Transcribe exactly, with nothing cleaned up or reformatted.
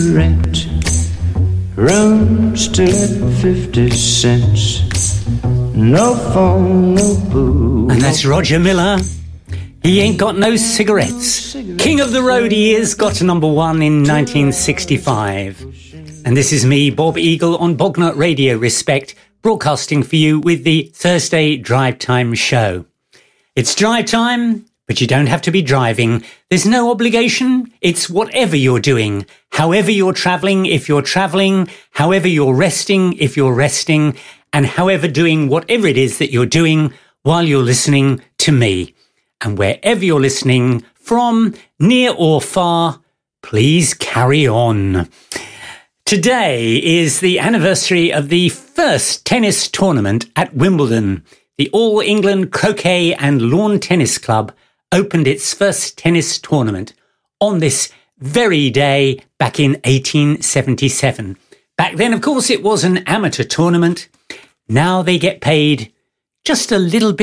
Rent room still at fifty cents. No phone, no boo. And that's Roger Miller. He ain't got no cigarettes. King of the road he is, got to number one in nineteen sixty-five. And this is me, Bob Eagle, on Bognut Radio Respect, broadcasting for you with the Thursday Drive Time show. It's drive time, but you don't have to be driving. There's no obligation. It's whatever you're doing. However you're travelling, if you're travelling. However you're resting, if you're resting. And however doing whatever it is that you're doing while you're listening to me. And wherever you're listening from, near or far, please carry on. Today is the anniversary of the first tennis tournament at Wimbledon. The All England Croquet and Lawn Tennis Club opened its first tennis tournament on this very day back in eighteen seventy-seven. Back then, of course, it was an amateur tournament. Now they get paid just a little bit